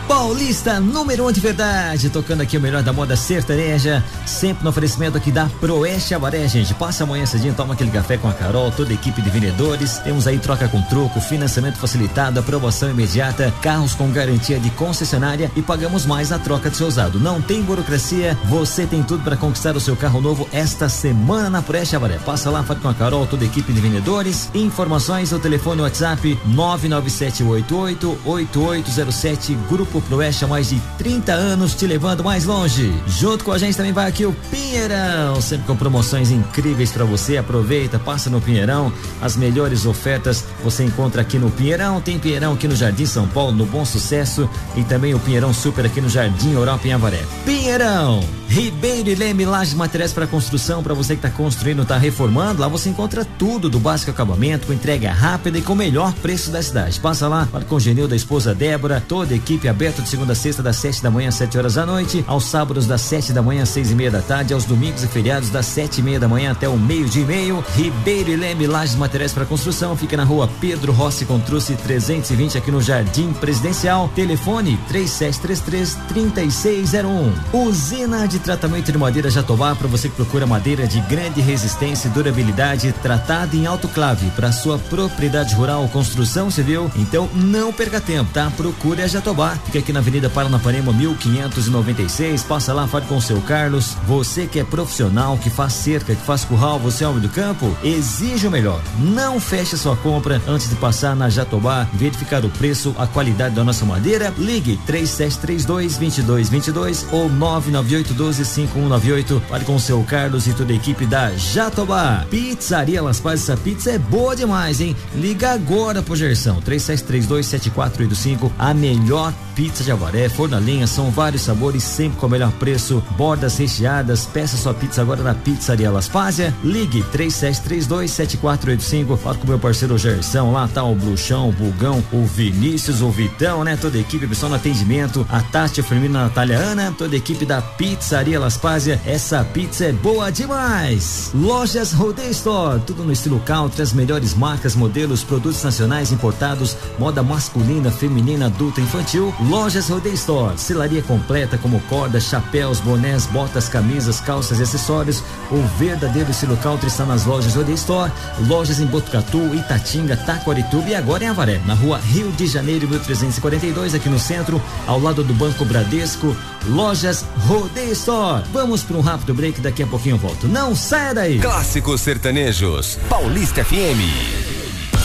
Paulista, número 1 de verdade, tocando aqui o melhor da moda sertaneja, sempre no oferecimento aqui da Proeste Avaré, gente. Passa amanhã cedinho, toma aquele café com a Carol, toda a equipe de vendedores. Temos aí troca com troco, financiamento facilitado, aprovação imediata, carros com garantia de concessionária e pagamos mais na troca de seu usado. Não tem burocracia, você tem tudo para conquistar o seu carro novo esta semana na Proeste Avaré. Passa lá, fale com a Carol, toda a equipe de vendedores. Informações, o telefone WhatsApp 997888807, Grupo Proeste há mais de 30 anos, te levando mais longe. Junto com a gente também vai aqui o Pinheirão, sempre com promoções incríveis para você. Aproveita, passa no Pinheirão, as melhores ofertas você encontra aqui no Pinheirão. Tem Pinheirão aqui no Jardim São Paulo, no Bom Sucesso, e também o Pinheirão Super aqui no Jardim Europa em Avaré. Pinheirão, Ribeiro e Leme, lajes, materiais para construção, para você que está construindo, está reformando, lá você encontra tudo do básico acabamento, com entrega rápida e com o melhor preço da cidade. Passa lá, fala com o Genil da esposa Débora, toda a equipe aberta de segunda a sexta, das 7 da manhã às 7 horas da noite, aos sábados das 7 da manhã às 6:30 da tarde, aos domingos e feriados das 7:30 da manhã até o meio-dia e meio. Ribeiro e Leme, lajes, materiais para construção, fica na rua Pedro Rossi Contrucci 320, aqui no Jardim Presidencial. Telefone 3733-3601. Usina de tratamento de madeira Jatobá, para você que procura madeira de grande resistência e durabilidade, tratada em autoclave para sua propriedade rural ou construção civil. Então não perca tempo, tá? Procure a Jatobá, fica aqui na Avenida Paranapanema 1596. Passa lá, fale com o seu Carlos. Você que é profissional, que faz cerca, que faz curral, você é homem do campo, exige o melhor. Não feche sua compra antes de passar na Jatobá, verificar o preço, a qualidade da nossa madeira. Ligue 3732-2222 ou 99812-5198. Fale com o seu Carlos e toda a equipe da Jatobá. Pizzaria Las Pazes, essa pizza é boa demais, hein? Liga agora pro Gerson 3732-7485. A melhor pizza de Avaré, forno a lenha, são vários sabores, sempre com o melhor preço, bordas recheadas. Peça sua pizza agora na Pizzaria Las Pazes. Ligue 3732-7485. Fala com o meu parceiro Gerson, lá tá o Bruxão, o Bulgão, o Vinícius, o Vitão, né? Toda a equipe, pessoal no atendimento, a Tati, a Firmina, a Natália, Ana, toda a equipe da Pizzaria Las Pazes. Essa pizza é boa demais. Lojas Rodeio Store, tudo no estilo country, as melhores marcas, modelos, produtos nacionais importados, moda masculina, feminina, adulta, infantil. Lojas Rodeio Store, selaria completa como cordas, chapéus, bonés, botas, camisas, calças e acessórios. O verdadeiro estilo country está nas lojas Rodeio Store. Lojas em Botucatu, Itatinga, Taquarituba e agora em Avaré, na rua Rio de Janeiro 1342, aqui no centro, ao lado do Banco Bradesco. Lojas Rodeio Store. Vamos para um rápido break, daqui a pouquinho eu volto. Não saia daí. Clássicos sertanejos, Paulista FM.